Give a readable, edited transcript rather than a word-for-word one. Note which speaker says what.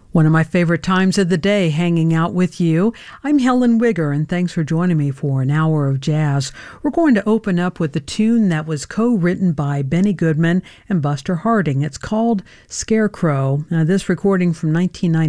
Speaker 1: One of my favorite times of the day hanging out with you. I'm Helen Wigger, and thanks for joining me for an hour of jazz. We're going to open up with a tune that was co-written by Benny Goodman and Buster Harding. It's called Scarecrow. Now, this recording from 1990